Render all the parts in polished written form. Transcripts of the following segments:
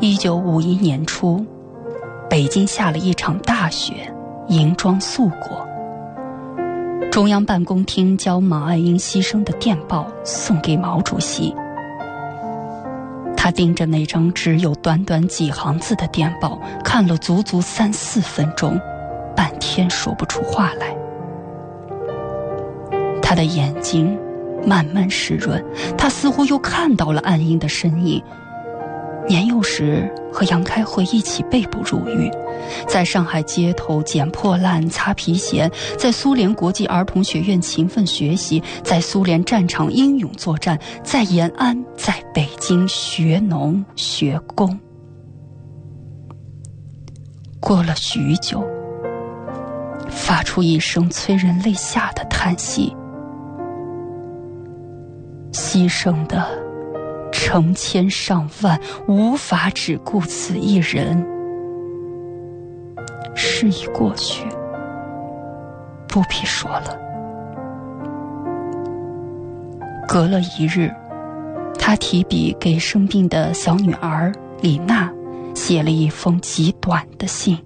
1951年初，北京下了一场大雪，银装素裹。中央办公厅将毛岸英牺牲的电报送给毛主席。他盯着那张只有短短几行字的电报，看了足足3-4分钟，半天说不出话来。他的眼睛慢慢湿润，他似乎又看到了岸英的身影。年幼时和杨开慧一起被捕入狱，在上海街头捡破烂、擦皮鞋，在苏联国际儿童学院勤奋学习，在苏联战场英勇作战，在延安，在北京学农学工。过了许久，发出一声催人泪下的叹息。牺牲的成千上万，无法只顾此一人。事已过去，不必说了。隔了一日，他提笔给生病的小女儿李娜写了一封极短的信。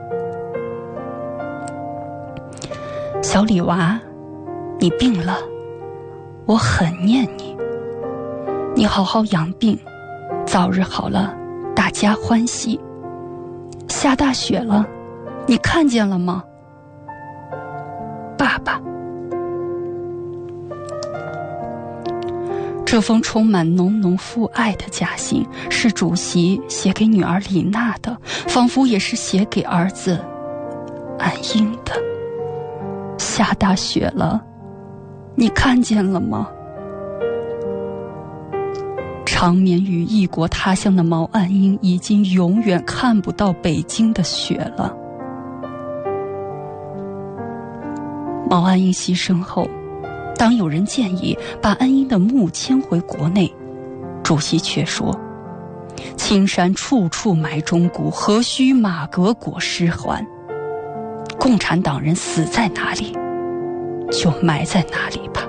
小李娃，你病了，我很念你。你好好养病，早日好了，大家欢喜。下大雪了，你看见了吗？爸爸。这封充满浓浓父爱的家信是主席写给女儿李娜的，仿佛也是写给儿子岸英的。下大雪了，你看见了吗？长眠于异国他乡的毛岸英已经永远看不到北京的雪了。毛岸英牺牲后，当有人建议把岸英的墓迁回国内，主席却说：青山处处埋忠骨，何须马革裹尸还？共产党人死在哪里，就埋在哪里吧。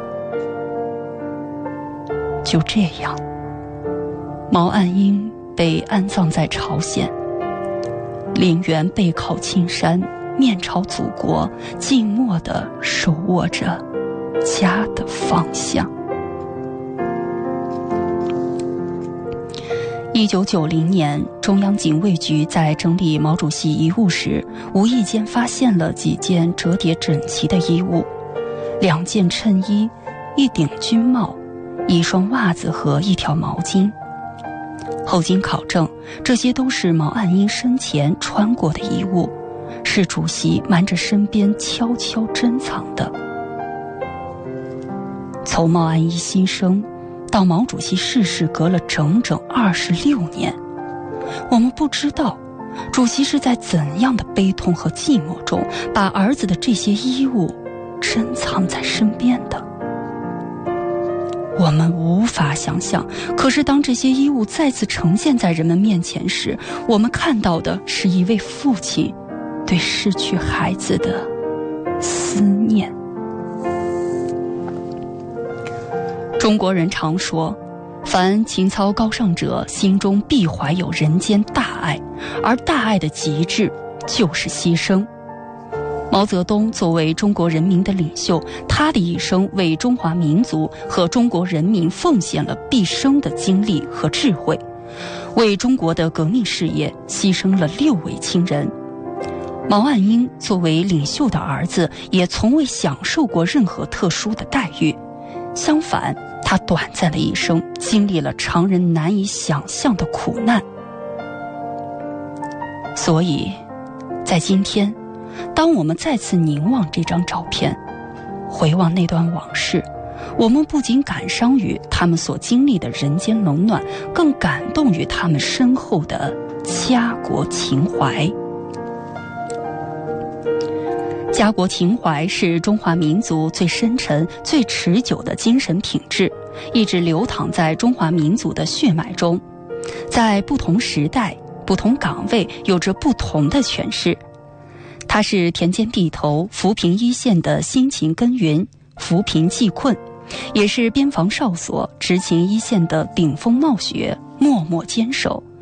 就这样，毛岸英被安葬在朝鲜，领员背靠青山，面朝祖国，静默地手握着家的方向。1990年，中央警卫局在整理毛主席遗物时，无意间发现了几件折叠整齐的衣物，2件衬衣、1顶军帽、1双袜子和1条毛巾。后经考证，这些都是毛岸英生前穿过的衣物，是主席瞒着身边悄悄珍藏的。从毛岸英牺牲到毛主席逝世，隔了整整26年，我们不知道主席是在怎样的悲痛和寂寞中，把儿子的这些衣物珍藏在身边的。我们无法想象，可是当这些衣物再次呈现在人们面前时，我们看到的是一位父亲对失去孩子的思念。中国人常说，凡情操高尚者，心中必怀有人间大爱，而大爱的极致就是牺牲。毛泽东作为中国人民的领袖，他的一生为中华民族和中国人民奉献了毕生的精力和智慧，为中国的革命事业牺牲了6位亲人。毛岸英作为领袖的儿子，也从未享受过任何特殊的待遇，相反，他短暂的一生经历了常人难以想象的苦难。所以，在今天，当我们再次凝望这张照片，回望那段往事，我们不仅感伤于他们所经历的人间冷暖，更感动于他们深厚的家国情怀。家国情怀是中华民族最深沉、最持久的精神品质，一直流淌在中华民族的血脉中，在不同时代、不同岗位有着不同的诠释。它是田间地头、扶贫一线的辛勤耕耘、扶贫济困，也是边防哨所、执勤一线的顶风冒雪、默默坚守。